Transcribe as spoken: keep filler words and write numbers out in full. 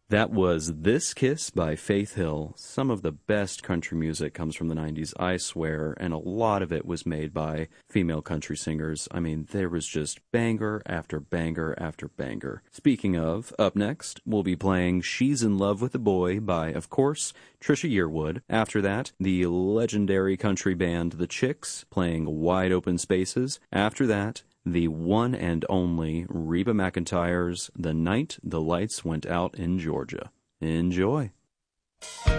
That was This Kiss by Faith Hill. Some of the best country music comes from the nineties, I swear, and a lot of it was made by female country singers. I mean, there was just banger after banger after banger. Speaking of, up next, we'll be playing She's in Love with a Boy by, of course, Trisha Yearwood. After that, the legendary country band The Chicks playing Wide Open Spaces. After that, the one and only Reba McEntire's The Night the Lights Went Out in Georgia. Enjoy.